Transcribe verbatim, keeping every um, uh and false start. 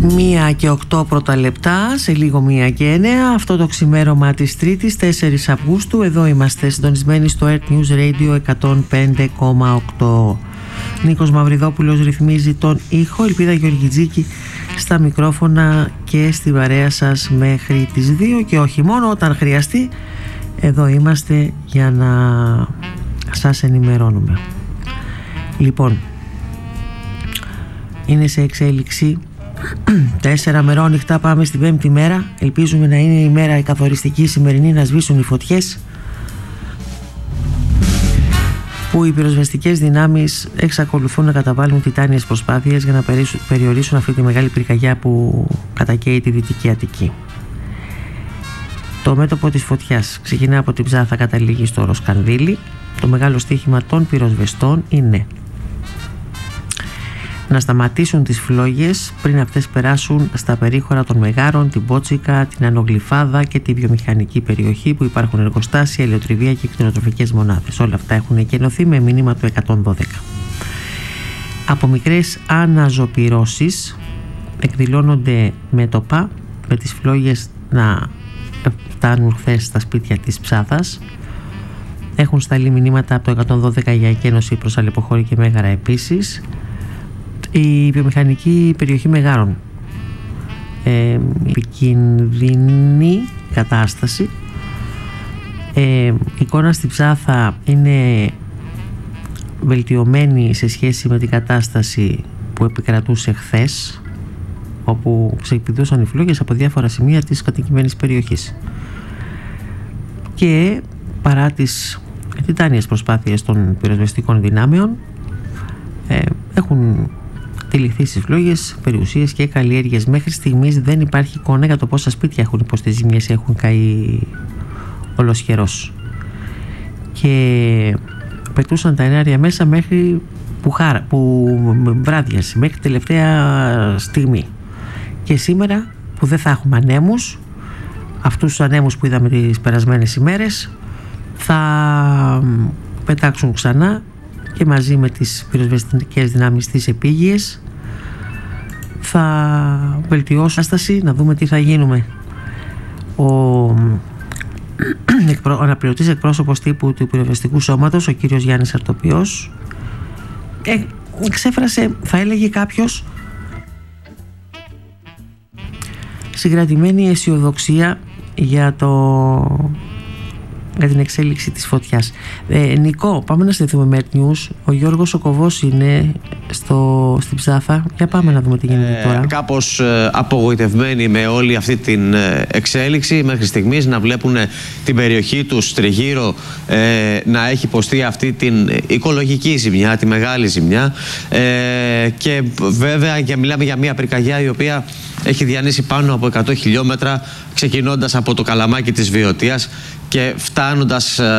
Μία και οκτώ πρώτα λεπτά, σε λίγο μία και εννέα. Αυτό το ξημέρωμα της Τρίτης, τέσσερις Αυγούστου. Εδώ είμαστε συντονισμένοι στο Earth News Radio εκατόν πέντε κόμμα οκτώ. Νίκος Μαυριδόπουλος ρυθμίζει τον ήχο. Ελπίδα Γεωργιτζίκη στα μικρόφωνα και στη παρέα σας μέχρι τις δύο. Και όχι μόνο, όταν χρειαστεί, εδώ είμαστε για να σας ενημερώνουμε. Λοιπόν, είναι σε εξέλιξη τέσσερα μερόνυχτα, πάμε στην πέμπτη μέρα. Ελπίζουμε να είναι η μέρα η καθοριστική σημερινή, να σβήσουν οι φωτιές που οι πυροσβεστικές δυνάμεις εξακολουθούν να καταβάλουν τιτάνιες προσπάθειες για να περιορίσουν αυτή τη μεγάλη πυρκαγιά που κατακαίει τη Δυτική Αττική. Το μέτωπο της φωτιάς ξεκινά από την Ψάθα, καταλήγει στο Ροσκανδίλι. Το μεγάλο στοίχημα των πυροσβεστών είναι να σταματήσουν τις φλόγες πριν αυτές περάσουν στα περίχωρα των Μεγάρων, την Πότσικα, την Ανογλυφάδα και τη βιομηχανική περιοχή, που υπάρχουν εργοστάσια, ελαιοτριβία και κτηνοτροφικές μονάδες. Όλα αυτά έχουν εκενωθεί με μήνυμα του εκατόν δώδεκα. Από μικρές αναζωπυρώσεις εκδηλώνονται μέτωπα, με τις φλόγες να φτάνουν χθες στα σπίτια της Ψάθας. Έχουν σταλεί μηνύματα από το εκατόν δώδεκα για εκένωση προς Αλεποχώρη και Μέγαρα επίσης. Η βιομηχανική περιοχή Μεγάρων, ε, επικίνδυνη κατάσταση. Ε, η εικόνα στη Ψάθα είναι βελτιωμένη σε σχέση με την κατάσταση που επικρατούσε χθες, όπου ξεπηδούσαν οι φλόγες από διάφορα σημεία της κατοικημένης περιοχής. Και παρά τις τιτάνιες προσπάθειες των πυροσβεστικών δυνάμεων, ε, έχουν τυλιχθεί στις φλόγες περιουσίες και καλλιέργειες. Μέχρι στιγμής δεν υπάρχει εικόνα για το πόσα σπίτια έχουν υποστεί ζημιές ή έχουν καεί ολοσχερός. Και πετούσαν τα ενάρια μέσα μέχρι που, χάρα, που βράδιασε, μέχρι τελευταία στιγμή. Και σήμερα που δεν θα έχουμε ανέμους, αυτούς τους ανέμους που είδαμε τις περασμένες ημέρες, θα πετάξουν ξανά και μαζί με τις πυροσβεστικές δυνάμεις της επίγειες θα βελτιώσουν την κατάσταση, να δούμε τι θα γίνουμε. Ο, ο αναπληρωτής εκπρόσωπος τύπου του πυροσβεστικού σώματος, ο κύριος Γιάννης Αρτοπιός, ε, εξέφρασε, θα έλεγε κάποιος, συγκρατημένη αισιοδοξία για το... για την εξέλιξη της φωτιάς. Ε, Νικό, πάμε να στηθούμε με Earth News. Ο Γιώργος ο Κοβός είναι στο, στην Ψάθα. Για πάμε να δούμε τι γίνεται ε, τώρα. Κάπως ε, απογοητευμένοι με όλη αυτή την ε, εξέλιξη μέχρι στιγμής, να βλέπουν ε, την περιοχή τους τριγύρω ε, να έχει υποστεί αυτή την οικολογική ζημιά, τη μεγάλη ζημιά, ε, και βέβαια και μιλάμε για μια πυρκαγιά η οποία έχει διανύσει πάνω από εκατό χιλιόμετρα, ξεκινώντας από το Καλαμάκι της Βιωτίας και φτάνοντας